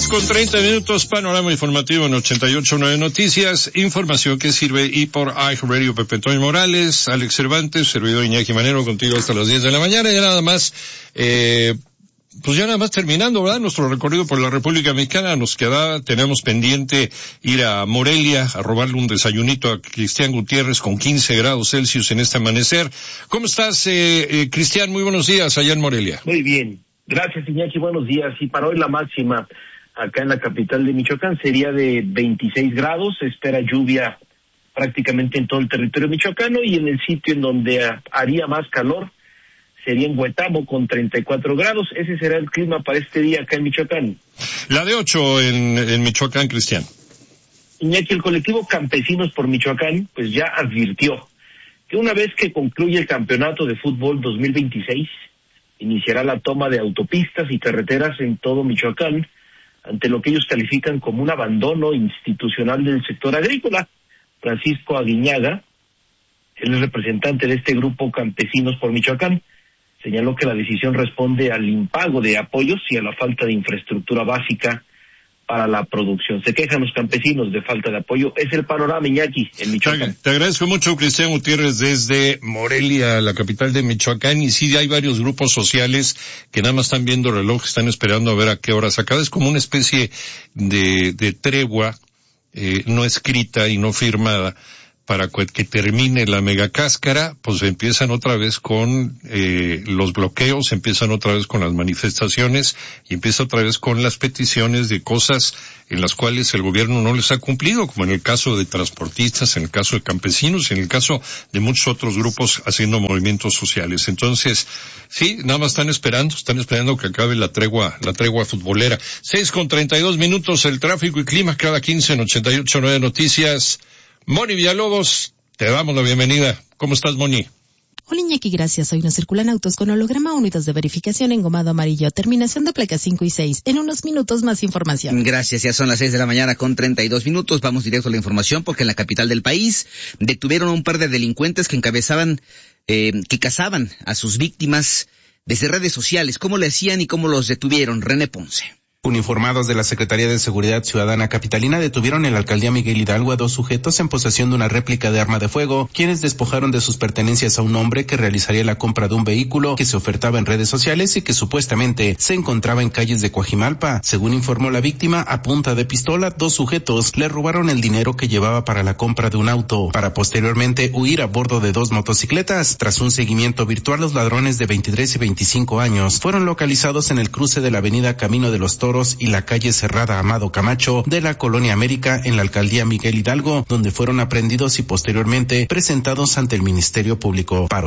6:30, panorama informativo en 88.9 Noticias, información que sirve y por iHeartRadio. Pepe Antonio Morales, Alex Cervantes, servidor Iñaki Manero, contigo hasta las 10 de la mañana. Y nada más, pues ya nada más terminando, ¿verdad? Nuestro recorrido por la República Mexicana. Tenemos pendiente ir a Morelia a robarle un desayunito a Cristian Gutiérrez con 15 grados Celsius en este amanecer. ¿Cómo estás, Cristian? Muy buenos días allá en Morelia. Muy bien. Gracias, Iñaki. Buenos días. Y para hoy la máxima acá en la capital de Michoacán sería de 26 grados. Se espera lluvia prácticamente en todo el territorio michoacano, y en el sitio en donde haría más calor sería en Huetamo con 34 grados. Ese será el clima para este día acá en Michoacán. La de 8 en Michoacán, Cristian. Iñaki, el colectivo Campesinos por Michoacán pues ya advirtió que una vez que concluya el campeonato de fútbol 2026, iniciará la toma de autopistas y carreteras en todo Michoacán, ante lo que ellos califican como un abandono institucional del sector agrícola. Francisco Aguiñaga, él es representante de este grupo Campesinos por Michoacán, señaló que la decisión responde al impago de apoyos y a la falta de infraestructura básica para la producción. Se quejan los campesinos de falta de apoyo. Es el panorama, Iñaki, en Michoacán. Te agradezco mucho, Cristian Gutiérrez, desde Morelia, la capital de Michoacán. Y sí, hay varios grupos sociales que nada más están viendo el reloj, están esperando a ver a qué hora se acaba. Es como una especie de tregua, no escrita y no firmada, para que termine la megacáscara. Pues empiezan otra vez con los bloqueos, empiezan otra vez con las manifestaciones y empieza otra vez con las peticiones de cosas en las cuales el gobierno no les ha cumplido, como en el caso de transportistas, en el caso de campesinos, en el caso de muchos otros grupos haciendo movimientos sociales. Entonces, sí, nada más están esperando que acabe la tregua futbolera. 6:32, el tráfico y clima cada 15 en 88.9 Noticias. Moni Villalobos, te damos la bienvenida. ¿Cómo estás, Moni? Hola, Iñaki, gracias. Hoy nos circulan autos con holograma, unidos de verificación engomado amarillo, terminación de placas 5 y 6. En unos minutos más información. Gracias, ya son las 6 de la mañana con 32 minutos. Vamos directo a la información porque en la capital del país detuvieron a un par de delincuentes que cazaban a sus víctimas desde redes sociales. ¿Cómo le hacían y cómo los detuvieron? René Ponce. Uniformados de la Secretaría de Seguridad Ciudadana Capitalina detuvieron en la alcaldía Miguel Hidalgo a 2 sujetos en posesión de una réplica de arma de fuego, quienes despojaron de sus pertenencias a un hombre que realizaría la compra de un vehículo que se ofertaba en redes sociales y que supuestamente se encontraba en calles de Coajimalpa. Según informó la víctima, a punta de pistola, 2 sujetos le robaron el dinero que llevaba para la compra de un auto, para posteriormente huir a bordo de 2 motocicletas. Tras un seguimiento virtual, los ladrones de 23 y 25 años fueron localizados en el cruce de la avenida Camino de los Toros y la calle Cerrada Amado Camacho de la Colonia América en la alcaldía Miguel Hidalgo, donde fueron aprendidos y posteriormente presentados ante el Ministerio Público. Para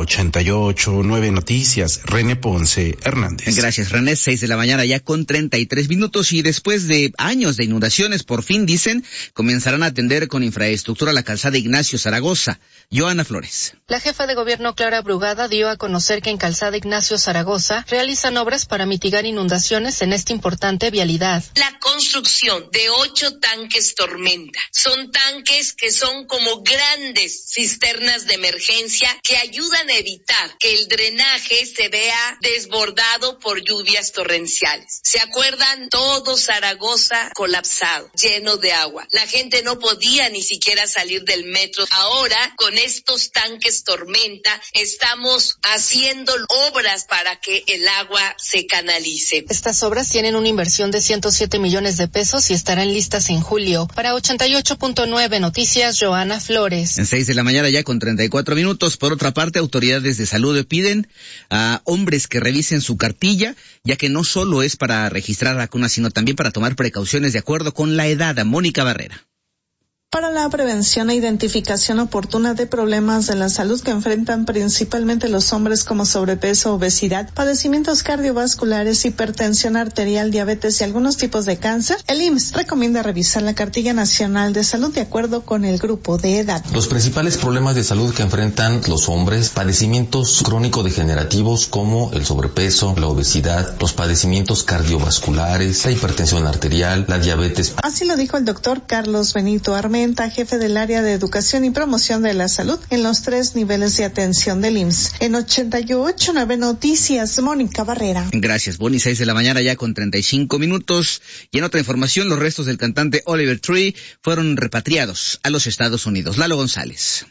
88.9 Noticias, René Ponce Hernández. Gracias, René. 6 de la mañana ya con 33 minutos, y después de años de inundaciones, por fin, dicen, comenzarán a atender con infraestructura la calzada Ignacio Zaragoza. Joana Flores. La jefa de gobierno Clara Brugada dio a conocer que en calzada Ignacio Zaragoza realizan obras para mitigar inundaciones en esta importante vialidad. La construcción de 8 tanques Tormenta. Son tanques que son como grandes cisternas de emergencia que ayudan a evitar que el drenaje se vea desbordado por lluvias torrenciales. ¿Se acuerdan? Todo Zaragoza colapsado, lleno de agua. La gente no podía ni siquiera salir del metro. Ahora, con estos tanques Tormenta, estamos haciendo obras para que el agua se canalice. Estas obras tienen una inversión de 107 millones de pesos y estarán listas en julio. Para 88.9 Noticias, Joana Flores. En 6 de la mañana ya con 34 minutos. Por otra parte, autoridades de salud piden a hombres que revisen su cartilla, ya que no solo es para registrar vacunas, sino también para tomar precauciones de acuerdo con la edad. Mónica Barrera. Para la prevención e identificación oportuna de problemas de la salud que enfrentan principalmente los hombres, como sobrepeso, obesidad, padecimientos cardiovasculares, hipertensión arterial, diabetes y algunos tipos de cáncer, el IMSS recomienda revisar la Cartilla Nacional de Salud de acuerdo con el grupo de edad. Los principales problemas de salud que enfrentan los hombres: padecimientos crónico-degenerativos como el sobrepeso, la obesidad, los padecimientos cardiovasculares, la hipertensión arterial, la diabetes. Así lo dijo el doctor Carlos Benito Armero, Armenta, jefe del área de educación y promoción de la salud en los 3 niveles de atención del IMSS. En 88.9 Noticias, Mónica Barrera. Gracias, Bonnie. 6 de la mañana ya con 35 minutos. Y en otra información, los restos del cantante Oliver Tree fueron repatriados a los Estados Unidos. Lalo González.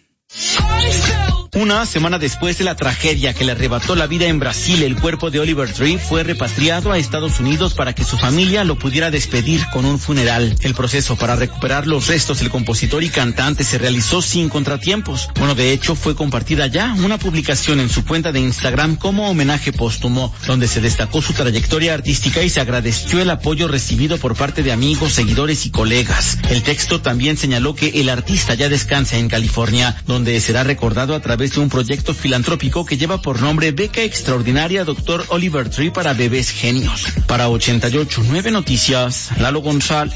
Una semana después de la tragedia que le arrebató la vida en Brasil, el cuerpo de Oliver Tree fue repatriado a Estados Unidos para que su familia lo pudiera despedir con un funeral. El proceso para recuperar los restos del compositor y cantante se realizó sin contratiempos. Bueno, de hecho, fue compartida ya una publicación en su cuenta de Instagram como homenaje póstumo, donde se destacó su trayectoria artística y se agradeció el apoyo recibido por parte de amigos, seguidores y colegas. El texto también señaló que el artista ya descansa en California, donde será recordado a través de un proyecto filantrópico que lleva por nombre Beca Extraordinaria Dr. Oliver Tree para Bebés Genios. Para 88.9 Noticias, Lalo González.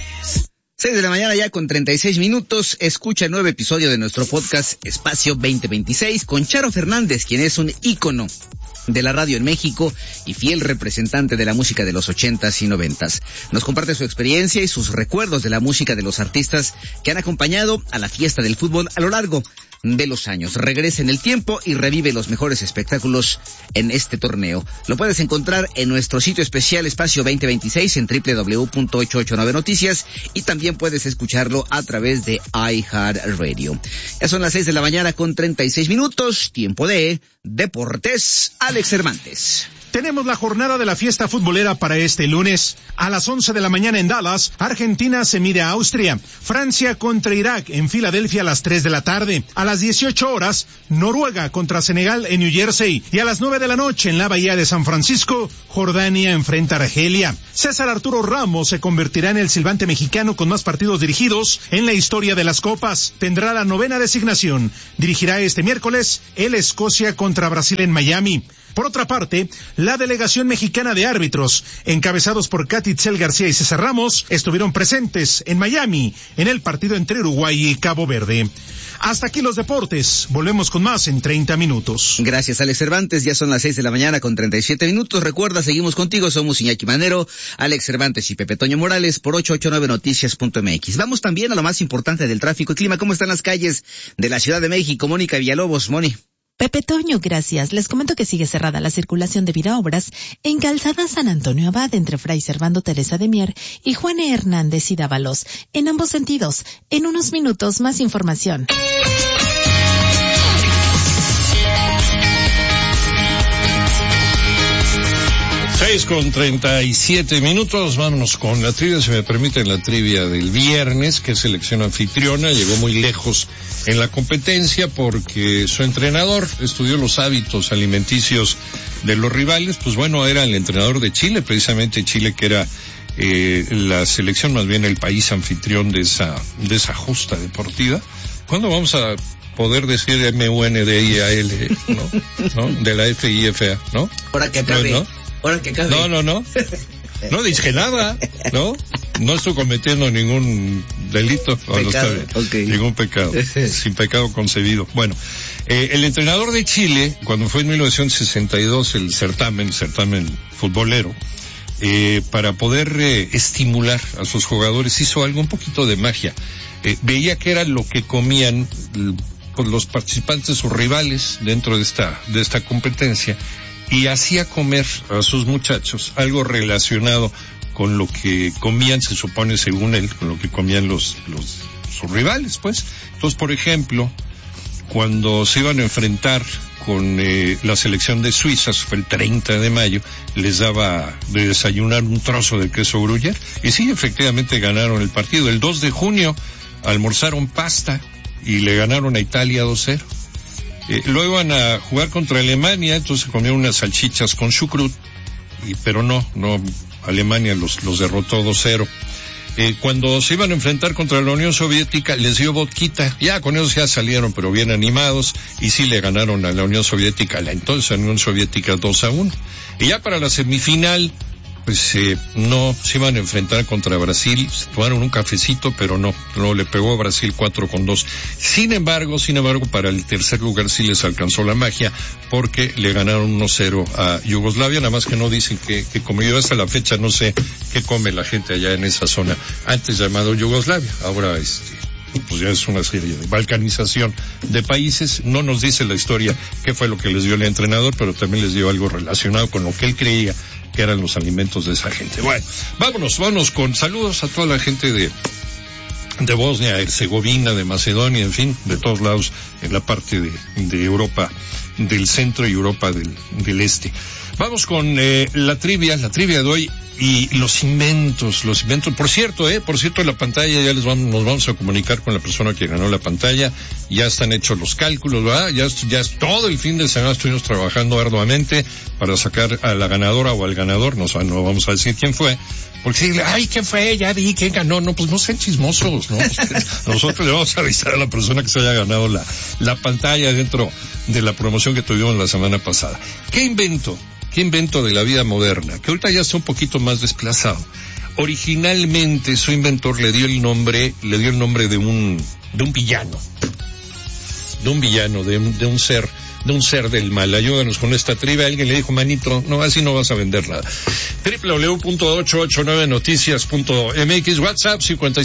6 de la mañana ya con 36 minutos. Escucha el nuevo episodio de nuestro podcast Espacio 2026 con Charo Fernández, quien es un ícono de la radio en México y fiel representante de la música de los 80s y 90s. Nos comparte su experiencia y sus recuerdos de la música de los artistas que han acompañado a la fiesta del fútbol a lo largo de los años. Regresa en el tiempo y revive los mejores espectáculos en este torneo. Lo puedes encontrar en nuestro sitio especial Espacio 2026 en www.889noticias y también puedes escucharlo a través de iHeartRadio. Ya son las 6 de la mañana con 36 minutos, tiempo de Deportes. Alex Cervantes. Tenemos la jornada de la fiesta futbolera para este lunes. A las 11 de la mañana en Dallas, Argentina se mide a Austria. Francia contra Irak en Filadelfia a las 3 de la tarde. A las 18 horas, Noruega contra Senegal en New Jersey. Y a las 9 de la noche en la Bahía de San Francisco, Jordania enfrenta a Argelia. César Arturo Ramos se convertirá en el silbante mexicano con más partidos dirigidos en la historia de las copas. Tendrá la 9ª designación. Dirigirá este miércoles el Escocia contra Brasil en Miami. Por otra parte, la delegación mexicana de árbitros, encabezados por Katy Itzel García y César Ramos, estuvieron presentes en Miami en el partido entre Uruguay y Cabo Verde. Hasta aquí los deportes. Volvemos con más en 30 minutos. Gracias, Alex Cervantes. Ya son las 6 de la mañana con 37 minutos. Recuerda, seguimos contigo. Somos Iñaki Manero, Alex Cervantes y Pepe Toño Morales por 889noticias.mx. Vamos también a lo más importante del tráfico y clima. ¿Cómo están las calles de la Ciudad de México? Mónica Villalobos. Moni. Pepe Toño, gracias. Les comento que sigue cerrada la circulación debido a obras en Calzada San Antonio Abad entre Fray Servando Teresa de Mier y Juan E. Hernández y Dávalos. En ambos sentidos. En unos minutos más información. 6:37. Vámonos con la trivia, si me permiten, la trivia del viernes, que es selección anfitriona. Llegó muy lejos en la competencia porque su entrenador estudió los hábitos alimenticios de los rivales. Pues bueno, era el entrenador de Chile, precisamente Chile, que era la selección, más bien el país anfitrión de esa justa deportiva. ¿Cuándo vamos a poder decir MUNDIAL, ¿no? De la FIFA, ¿no? Ahora que acabe. ¿No? Ahora que acabe. No. No dije nada, ¿no? No estoy cometiendo ningún delito. Pecado, okay. Ningún pecado. Sin pecado concebido. Bueno, el entrenador de Chile, cuando fue en 1962 el certamen futbolero, para poder estimular a sus jugadores, hizo algo, un poquito de magia. Veía que era lo que comían los participantes, sus rivales, dentro de esta competencia, y hacía comer a sus muchachos algo relacionado con lo que comían, se supone, según él, con lo que comían sus rivales, pues. Entonces, por ejemplo, cuando se iban a enfrentar con la selección de Suiza, fue el 30 de mayo, les daba de desayunar un trozo de queso Gruyère, y sí, efectivamente ganaron el partido. El 2 de junio almorzaron pasta y le ganaron a Italia 2-0. Luego iban a jugar contra Alemania, entonces comieron unas salchichas con chucrut, pero no, Alemania los derrotó 2-0. Cuando se iban a enfrentar contra la Unión Soviética, les dio vodquita, ya con eso ya salieron, pero bien animados, y sí le ganaron a la Unión Soviética, la entonces Unión Soviética 2-1. Y ya para la semifinal, pues no se iban a enfrentar contra Brasil, se tomaron un cafecito, pero no le pegó a Brasil 4-2. Sin embargo, para el tercer lugar sí les alcanzó la magia, porque le ganaron 1-0 a Yugoslavia, nada más que no dicen que como yo hasta la fecha no sé qué come la gente allá en esa zona, antes llamado Yugoslavia, ahora pues ya es una serie de balcanización de países. No nos dice la historia qué fue lo que les dio el entrenador, pero también les dio algo relacionado con lo que él creía que eran los alimentos de esa gente. Bueno, vámonos con saludos a toda la gente de Bosnia, Herzegovina, de Macedonia, en fin, de todos lados, en la parte de Europa del centro y Europa del este. Vamos con la trivia de hoy y los inventos. Por cierto, en la pantalla ya nos vamos a comunicar con la persona que ganó la pantalla. Ya están hechos los cálculos, ¿verdad? Ya es todo el fin de semana estuvimos trabajando arduamente para sacar a la ganadora o al ganador. No vamos a decir quién fue. Porque si, ¿quién fue? Ya vi quién ganó. No, pues no sean chismosos, ¿no? Nosotros le vamos a avisar a la persona que se haya ganado la pantalla dentro de la promoción que tuvimos la semana pasada. ¿Qué invento de la vida moderna? Que ahorita ya está un poquito más desplazado. Originalmente su inventor le dio el nombre de un villano. De un ser del mal. Ayúdanos con esta trivia. Alguien le dijo, manito, no, así no vas a vender nada. www.889noticias.mx, WhatsApp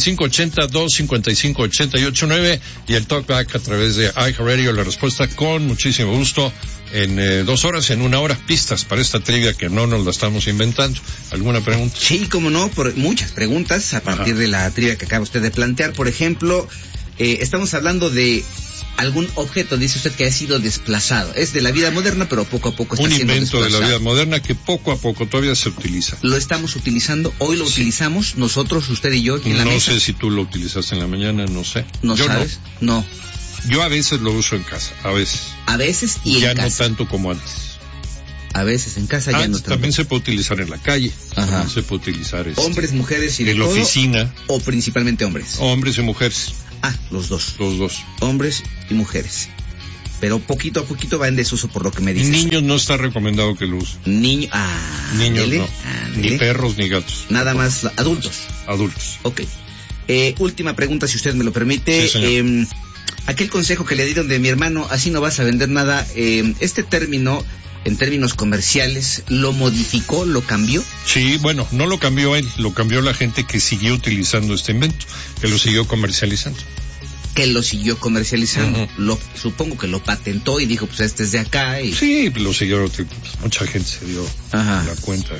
5580-255-889 y el talkback a través de iHeartRadio. La respuesta con muchísimo gusto en 2 horas, en 1 hora, pistas para esta trivia que no nos la estamos inventando. ¿Alguna pregunta? Sí, cómo no, muchas preguntas a partir de la trivia que acaba usted de plantear. Por ejemplo, estamos hablando de algún objeto, dice usted, que ha sido desplazado. Es de la vida moderna, pero poco a poco está siendo desplazado. Un invento de la vida moderna que poco a poco todavía se utiliza. Lo estamos utilizando, hoy lo utilizamos, nosotros, usted y yo, aquí en la mesa. No sé si tú lo utilizaste en la mañana, no sé. ¿No yo sabes? No. Yo a veces lo uso en casa, a veces. A veces y en casa. Ya no tanto como antes. A veces en casa ya no tanto. También se puede utilizar en la calle. Ajá. También se puede utilizar hombres, mujeres y de todo. En la oficina. O principalmente hombres. Hombres y mujeres. Los dos. Los dos. Hombres y mujeres. Pero poquito a poquito va en desuso por lo que me dices. Niños no está recomendado que lo usen. Niños no. Ni perros ni gatos. Nada más adultos. Adultos. Ok. Última pregunta, si usted me lo permite. Sí, aquel consejo que le dieron de mi hermano, así no vas a vender nada, este término, en términos comerciales, ¿lo modificó, lo cambió? Sí, bueno, no lo cambió él, lo cambió la gente que siguió utilizando este invento, que lo siguió comercializando. Supongo que lo patentó y dijo, pues este es de acá. Sí, lo siguió, mucha gente se dio la cuenta.